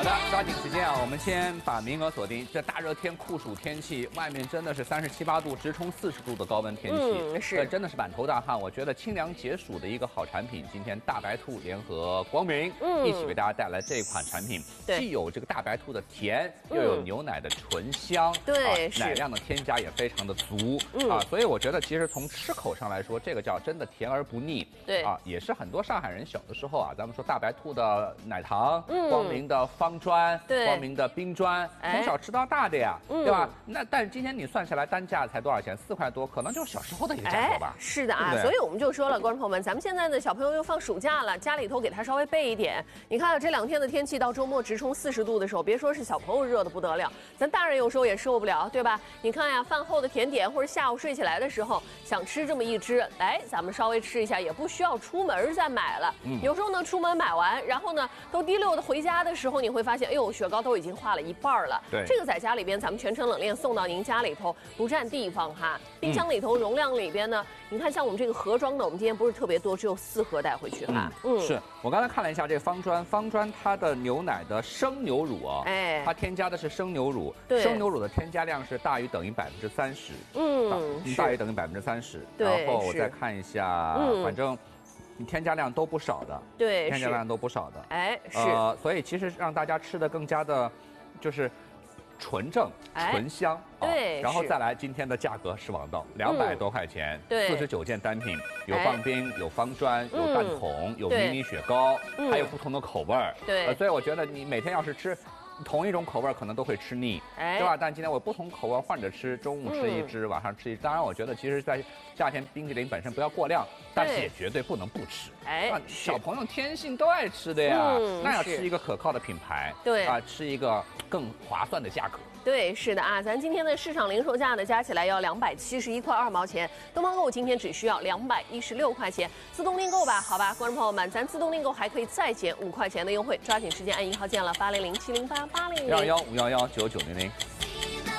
的，抓紧时间啊！我们先把名额锁定。这大热天、酷暑天气，外面真的是37、8度，直冲40度的高温天气， 是， 真的是满头大汗。我觉得清凉解暑的一个好产品，今天大白兔联合光明，一起为大家带来这款产品，既有这个大白兔的甜，又有牛奶的醇香， 对， 奶量的添加也非常的足，所以我觉得其实从吃口上来说，这个叫真的甜而不腻， 对啊， 也是很多上海人小的时候啊，咱们说大白兔的奶糖，光明的方砖，光明的冰砖，从小吃到大的呀，对吧？那但是今天你算下来单价才多少钱？4块多，可能就是小时候的一个价格吧。 是的啊，所以我们就说了，观众朋友们，咱们现在的小朋友又放暑假了，家里头给他稍微备一点。你看这2天的天气，到周末直冲40度的时候，别说是小朋友热的不得了，咱大人有时候也受不了，对吧？你看呀，饭后的甜点或者下午睡起来的时候想吃这么一只，来咱们稍微吃一下，也不需要出门再买了。有时候呢，出门买完，然后呢都滴溜的回家的时候，你会发现，哎呦，雪糕都已经化了一半了。 对， 这个在家里边咱们全程冷链送到您家里头，不占地方哈。冰箱里头容量里边呢，你看像我们这个盒装的，我们今天不是特别多，只有4盒带回去哈。 是我刚才看了一下这个方砖它的牛奶的生牛乳啊，它添加的是生牛乳，生牛乳的添加量是大于等于30%，大于等于30%。然后我再看一下，反正。添加量都不少的， 对， 添加量都不少的， 是， 所以其实让大家吃的更加的，就是纯正、醇香， 对， 然后再来今天的价格是王道，200多块钱， 对 ，49件单品，有棒冰，有方砖，有蛋筒，有迷你雪糕，还有不同的口味儿， 对， 所以我觉得你每天要是吃。同一种口味可能都会吃腻，对吧？但今天我不同口味换着吃，中午吃一只，晚上吃一只。当然，我觉得其实，在夏天冰淇淋本身不要过量，但是也绝对不能不吃。小朋友天性都爱吃的呀，那要吃一个可靠的品牌， 对啊，吃一个更划算的价格。 对，是的啊，咱今天的市场零售价呢，加起来要271块2毛钱，东方购今天只需要216块钱，自动订购吧，好吧，观众朋友们，咱自动订购还可以再减5块钱的优惠，抓紧时间按1号键了，800-708-8001， 211-511-9900。